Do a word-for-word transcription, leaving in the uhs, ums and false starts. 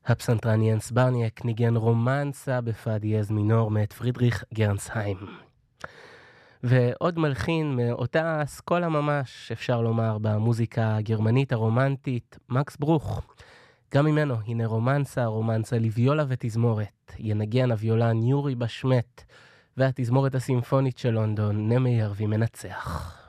הפסנתרן ינס ברניאק ניגן רומנסה בפא דיאז מינור מאת פרידריך גרנסהיים. ועוד מלחין מאותה אסכולה ממש, אפשר לומר, במוזיקה הגרמנית הרומנטית, מקס ברוך. גם ממנו, הנה רומנסה, רומנסה לוויולה ותזמורת. ינגן הוויולן יורי בשמט, והתזמורת הסימפונית של לונדון, נמי ירבי מנצח.